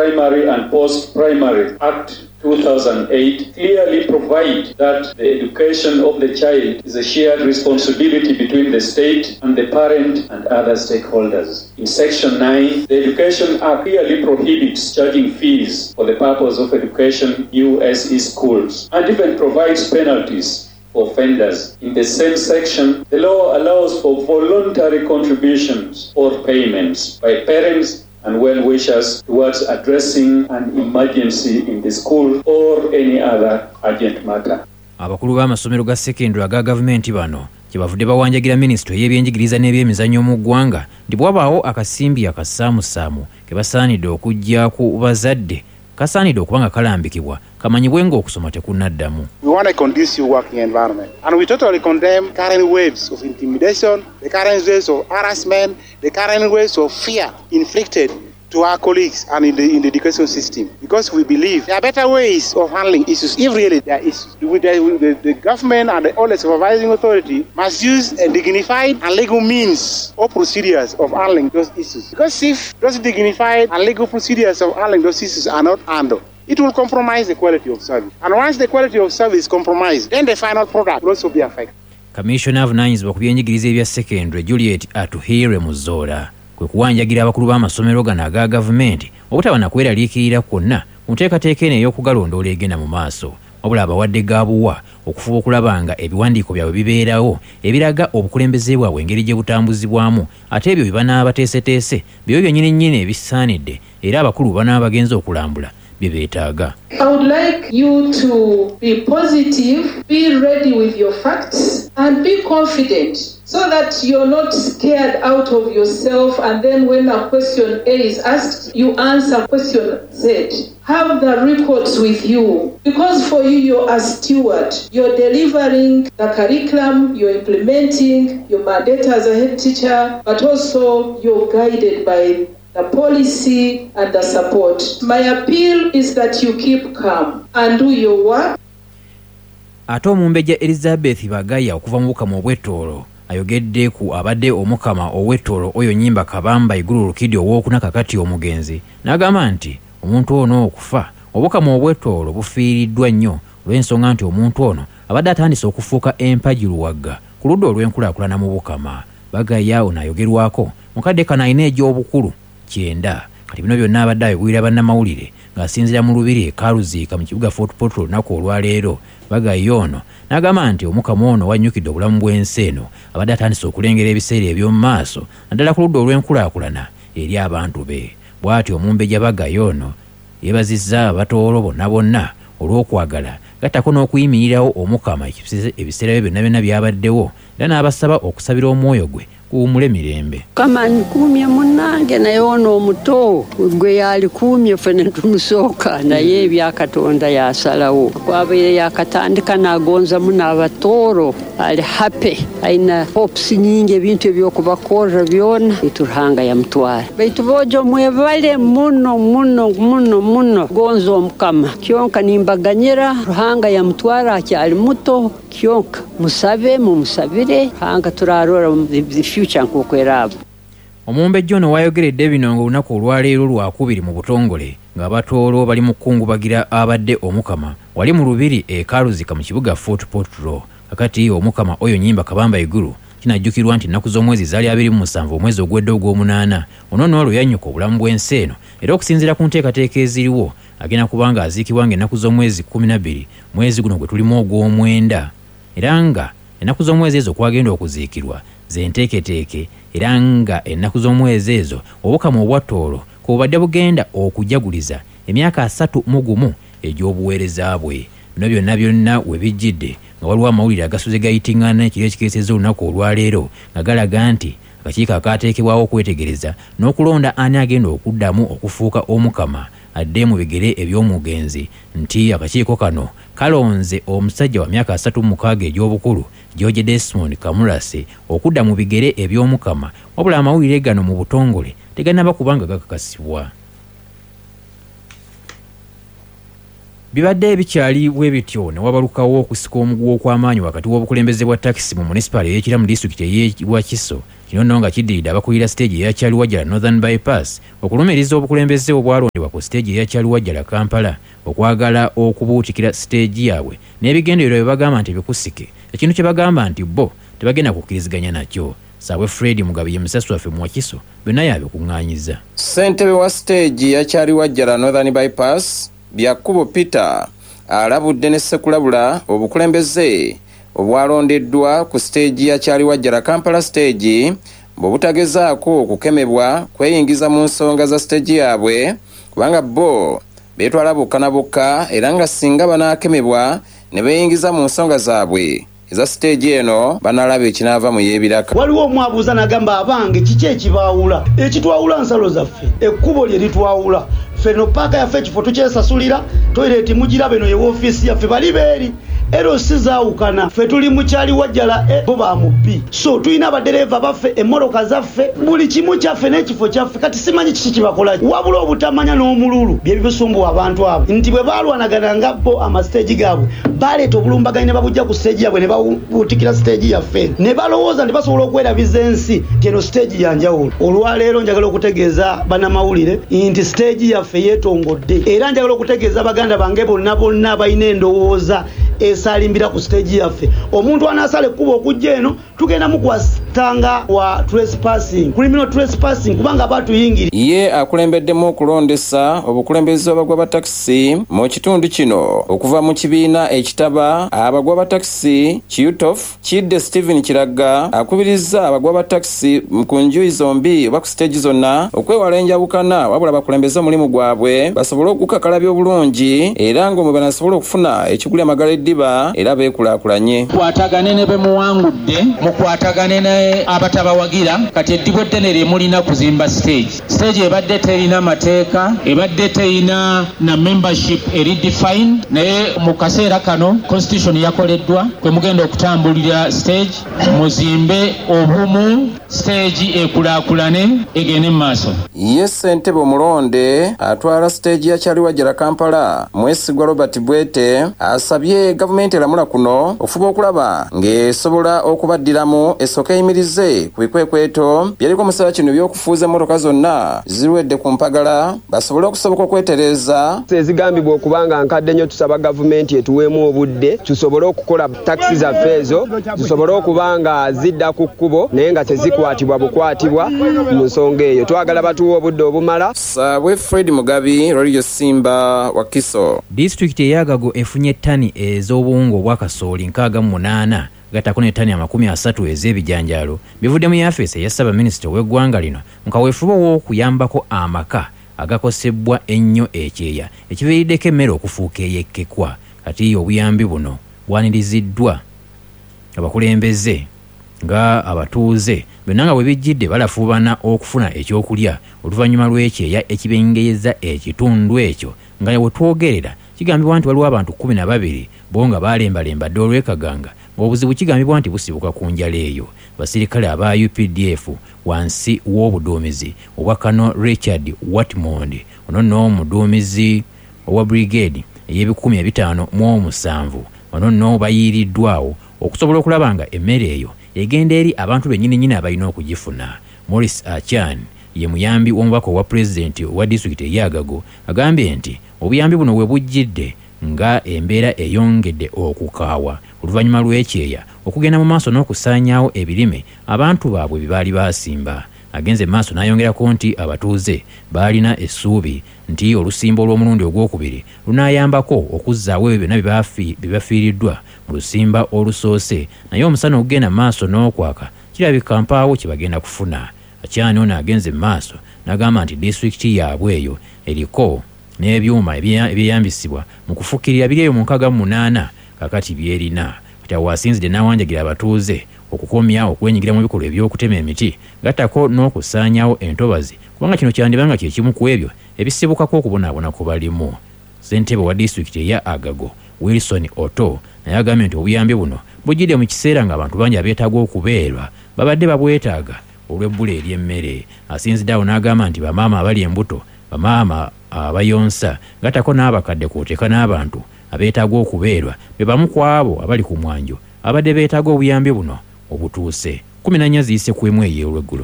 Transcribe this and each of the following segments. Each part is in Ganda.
Primary and Post-Primary Act 2008 clearly provide that the education of the child is a shared responsibility between the state and the parent and other stakeholders. In Section 9, the Education Act clearly prohibits charging fees for the purpose of education USE schools and even provides penalties for offenders. In the same section, the law allows for voluntary contributions or payments by parents and well-wishers towards addressing an emergency in the school or any other urgent matter. Abakulu b'amasomero ga sekendule aga gavumenti bano kyebavudde bawanjagira minisitule y'ebyenjigiriza n'ebyemizannyo mu ggwanga nti bwabaawo akasimbi akasaamusaamu ke basaanidde okujja ku bazadde kasaanidde okuba nga kalambikibwa kamanyibwe ng'okusoma tekunaddamu. We want a conducive working environment, and we totally condemn current waves of intimidation, the current waves of harassment, the current waves of fear inflicted to our colleagues and in the education system, because we believe there are better ways of handling issues if really there are issues. The government and all the supervising authority must use a dignified and legal means or procedures of handling those issues, because if those dignified and legal procedures of handling those issues are not handled, it will compromise the quality of service. And once the quality of service is compromised, then the final product will also be affected. Commissioner avunaanyizibwa ku byenjigiriza ebya sekendule Juliet Atuhire Muzola kwe kuwanjagira abakulu b'amasomero gano aga gavumenti obutaba na kweraliikirira kwonna mu nteekateeka eno ey'okugalondoola egenda mu maaso, wabula abawadde gaabuwa okufuba okulaba nga ebiwandiiko byabwe bibeerawo ebiraga obukulembeze bwabwe engeri gye butambuzibwamu, ate ebyo bye banaaba bateeseteese byo byennyini ebisaanidde era abakulu banaaba bagenza okulambula bye beetaaga. I would like you to be positive, be ready with your facts, and be confident so that you're not scared out of yourself, and then when a question A is asked, you answer question Z. Have the records with you, because for you, you're a steward. You're delivering the curriculum, you're implementing, your mandate as a head teacher, but also you're guided by the policy and the support. My appeal is that you keep calm and do your work. Ate Omumbejja Elizabeth Bagaya okuva mu Bukama obw'Ettoolo ayogedde ku abadde omukama ow'Ettoolo oyo Nnyimba Kabamba Igulu Lukidi ow'okuna kakati omugenzi, n'agamba nti omuntu ono okufa obukama obw'Ettoolo bufiiriddwa nnyo olw'ensonga nti omuntu ono abadde atandise okufuuka empajiruwagga ku ludda olw'enkulaakulana mu Bukama. Bagaya ono ayogerwako mukadde kanayina egy'obukulu 9. Kati bino byonna abadde ayogera bannamawulire ng'asinziira mu lubiri e Karuziika mu kibuga Fort Portal olunaku olwaleero. Bagaya ono n'agamba nti omukama ono wannyukidde obulamu bw'ensi eno abadde atandise okulengera ebiseera eby'omu maaso naddala ku ludda olw'enkulaakulana eri abantu be. Bw'atyo Omumbejja Bagaya ono yeebazizza Abatoolo bonna olw'okwagala gattako n'okuyimirirawo omukama ebiseera bye byonna byabaddewo, era n'abasaba okusabira omwoyo gwe kuwumule mirembe. Kama nkumye munange naye ono omuto gwe yalikumye fene tumusooka naye ebya Katonda yasalawo kwabaire yakatandika n'agonzamu n'Abatoolo ali happy aina hopes nyingi ebintu ebyokubakorra byona Ruhanga yamutwara baitu bojo mwebale muno gonza omukama kyonka nimbaganyira Ruhanga yamutwara akyali muto kyonka musabe mumusabire Ruhanga turarora the future nk'okwerabo. Omumbejja ono wayogeredde bino ng'olunaku olwaleero lwakubiri mu butongole ng'Abatoolo bali mu kkungubagira abadde omukama wali mu lubiri e Karuziika mu kibuga Fort Portal. Kakati omukama oyo Nnyimba Kabamba Igulu kinajjukirwa nti ennaku z'omwezi zaali 27 omwezi ogwedde ogw'omunaana ono olwo yannyuka obulamu bw'ensi eno, era okusinziira ku nteekateeka eziriwo agenda kuba nga aziikibwa ng'ennaku z'omwezi 12 mwezi guno gwe tulimu ogw'omwenda, era nga ennaku z'omwezi ezo kwagenda okuziikirwa zenteeketeeke, era nga ennaku z'omwezi ezo obukama obw'Attoolo kubadde bugenda okujaguliza emyaka 31 egy'obuweereza bwe. Bino byonna we bijjidde nga waliwo amawulire agasuze gayitingana ekiro ekikeeseza olunaku olwaleero nga galaga nti akakiiko akaateekebwawo okwetegereza n'okulonda ani agenda okuddamu okufuuka omukama adde mu bigere eby'omugenzi nti akakiiko kano kalonze omusajja wa myaka 36 egy'obukulu George Desmond Kamulase okudda mu bigere eby'omukama, wabula amawulire gano mu butongole tegannaba kubanga gakakasibwa. bibadde bikyali bwe bityo ne wabalukawo okusika omuguwa okw'amaanyi wakati w'obukulembeze bwa takisi mu municipal ey'ekira mu disitulikiti ey'Wakiso. Kino nno nga kiddiridde abakulira stage eya Kyaliwajjala Northern Bypass okulumiriza obukulembeze obwalondebwa ku stage eya Kyaliwajjala Kampala okwagala okubuutikira stage yaabwe n'ebigendererwa bye bagamba nti bikusike, ekintu kye bagamba nti bo tebagenda kukkiriziganya nakyo. Saabwe Fred Mugabe ye musasi waffe mu Wakiso byonna yabikuŋŋaanyiza. Ssentebe wa stage ya Kyaliwajjala Northern Bypass Byakubo Peter alabudde ne Ssekulabula obukulembeze obwalondeddwa ku stage ya Kyaliwajjala Kampala stage bw'obutagezaako okukemebwa kweyingiza mu nsonga za stage yaabwe kubanga bo beetwala bokka na bokka era nga singa banaakemebwa ne beeyingiza mu nsonga zaabwe eza stage eno banalaba ekinaava mu yeebiraka. Waliwo omwabuuza n'agamba abange kiki ekibaawula ekitwawula nsalo zaffe ekkubo lye litwawula feno paaka yaffe ekifo tukyesasulira toileeti mugiraba eno ye woofiisi yaffe bali beeri ero si zaawukana ffe tuli mu Kyaliwajjala bo bamubbi so tulina abadereeva baffe emmoloka zaffe buli kimu kyaffe n'ekifo kyaffe kati simanyi kiki kibakola wabula obutamanya n'omululu bye bibisumbuwa abantu abo nti bwe baalwanagana nga bo amasiteegi gaabwe baleeta obulumbaganyi ne babujja ku siteegi yaabwe ne babuutikira siteegi yaffe ne balowooza nti basobola okwerabiza ensi nti eno siteegi yanjawulo. Olwaleero njagala okutegeeza bannamawulire nti siteegi yaffe yeetongodde era njagala okutegeeza baganda bange bonna balina endowooza esalimbira ku stage yaffe. Omuntu anaasala ekkubo okujja eno tugenda mukwasitanga wa trespassing, criminal trespassing kubanga batuyingiri. Ye akulembeddemu okulondesa obukulembeze abagwa ba takisi mu kitundu kino okuva mu kibiina ekitaba abagwa ba takisi Chiutof Kidde Stephen Kiraga akubiriza abagwa ba takisi ku njuyi zombi oba ku stage zonna okwewala enjawukana wabula bakulembeze omulimu gwabwe basobole okukakalabya obulungi era ng'omwe banasobola okufuna ekiguli amagala eddiba era beekulaakulanye. Kwatagane ne bemuwangudde mukwatagane ne abatabawagira kati eddiba eddene lye mulina kuzimba stage ebadde terina mateeka ebadde terina na membership eridefine naye mu kaseera kano constitution yakoleddwa kwe mugenda okutambulira stage muzimbe obumu stage ekulaakulane egende mu maaso. Ye ssentebe omulonde atwala stage ya Kyaliwajjala Kampala Mwesigwa Robert Bwete asabye gavumenti eramula kuno okufuba okulaba ng'esobola okubaddiramu esooka eyimirize ku bikwekweto byaliko mu kiseera kino by'okufuuza emmotoka zonna zirwedde ku mpagala basobole okusoboka okwetereza ezigambibwa okubanga nkadde nnyo. Tusaba gavumenti etuweemu obudde tusobole okukola takisi zaffe ezo zisobole okuba nga zidda ku kkubo naye nga tezikwatibwa bukwatibwa mu nsonga eyo. Twagala batuwa obudde obumala. Saabwe Fred Mugabi, Radio Simba, Wakiso. Disitulikiti ey'Agago efunye ttani ez'obuwunga obwa kasooli 68 gattako ne ttani 30 ez'ebijanjaalo bivudde mu yafeesi eya Ssaabaminisita ow'eggwanga lino mu kaweefube w'okuyambako amaka agakosebwa ennyo ekyeya ekiviiriddeko emmere okufuuka eyekkekwa. Kati obuyambi buno bwaniriziddwa abakulembeze nga abatuuze byonna nga bwe bijjidde balafuubana okufuna ekyokulya oluvannyuma lw'ekyeya ekibengeyeza ekitundu ekyo nga we twogerera kigambibwa nti waliwo abantu 12 bo nga balembalemba dde olw'ekaganga ng'obuzibu kigambibwa nti busibuka ku njala eyo. Basirikale aba UPDF wansi w'obuduumizi obwa Kano Richard Watmond ono nno omuduumizi owa brigade ey'ebikumi 507 ono nno bayiiriddwawo okusobola okulaba nga emmere eyo egenda eri abantu bennyini abalina okugifuna. Morris Achan ye muyambi w'omubaka owa pulezidenti owa disitulikiti ey'Agago agambye nti obuyambi buno we bujjidde nga embeera eyongedde okukaawa oluvannyuma lw'ekyeya okugenda mu maaso n'okusaanyaawo ebirime abantu baabwe bye baali baasimba. Agenze maaso n'ayongerako nti abatuuze baalina essuubi nti olusimbo olw'omulundi ogwokubiri lunaayambako okuzzaawo ebyo byonna bye bafiiriddwa mu lusimba olusoose naye omusana okugenda maaso n'okwaka kirabika mpaawo kye bagenda kufuna. Akyani ono agenze maaso n'agamba nti disitulikiti yaabwe eyo eriko n'ebyuma ebyeyambisibwa mu kufukirira biri eyo mu 68 kakati byerina. Kati awo asinzidde n'awanjagira abatuuze okukomya okwenyigira mu bikolwa eby'okutema emiti gattako n'okusaanyaawo entobazi kubanga kino kyandibanga kye kimu ku ebyo ebisibukako okubonaabona ku balimu. Ssentebe wa disitulikiti eya Agago Wilson Otto naye agambye nti obuyambi buno bujjidde mu kiseera ng'abantu bangi abeetaaga okubeerwa babadde babwetaaga olw'ebbula ery'emmere. Asinzidde awo n'agamba nti bamaama abali embuto bamaama abayonsa ngattako n'abakadde kw'oteeka n'abantu abeetaaga okubeerwa be bamu ku abo abali ku mwanjo abadde beetaaga obuyambi buno obutuuse 14 ziyise ku emu ey'olweggulo.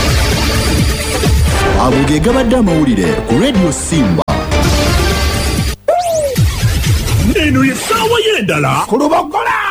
Ago ge gabadde amawulire ku Radio Simba. Eno ye ssaawa y'endala ku Lubogola.